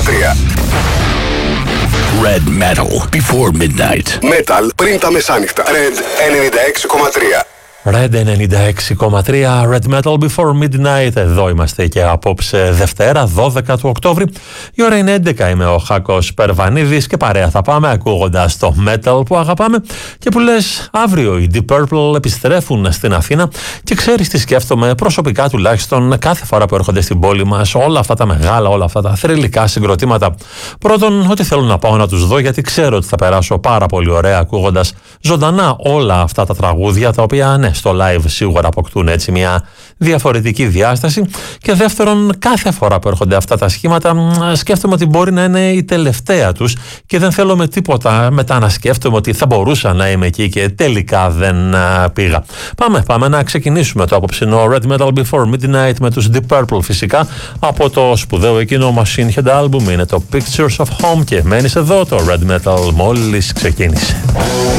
Red Metal Before Midnight. Metal πριν τα μεσάνυχτα. Red 96,3. Red 96,3 Red Metal Before Midnight. Εδώ είμαστε και απόψε Δευτέρα 12 του Οκτώβρη. Η ώρα είναι 11. Είμαι ο Χάκος Περβανίδης και παρέα θα πάμε ακούγοντας το metal που αγαπάμε και που λες αύριο οι Deep Purple επιστρέφουν στην Αθήνα και ξέρεις τι σκέφτομαι προσωπικά τουλάχιστον κάθε φορά που έρχονται στην πόλη μας όλα αυτά τα μεγάλα, όλα αυτά τα θρυλικά συγκροτήματα. Πρώτον ότι θέλω να πάω να τους δω γιατί ξέρω ότι θα περάσω πάρα πολύ ωραία ακούγοντας ζωντανά όλα αυτά τα τραγούδια τα οποία ναι, στο live σίγουρα αποκτούν έτσι μια διαφορετική διάσταση και δεύτερον κάθε φορά που έρχονται αυτά τα σχήματα σκέφτομαι ότι μπορεί να είναι η τελευταία τους και δεν θέλω με τίποτα μετά να σκέφτομαι ότι θα μπορούσα να είμαι εκεί και τελικά δεν πήγα. Πάμε να ξεκινήσουμε το απόψινό Red Metal Before Midnight με τους Deep Purple φυσικά από το σπουδαίο εκείνο Machine Head album είναι το Pictures of Home και μένεις εδώ το Red Metal μόλις ξεκίνησε.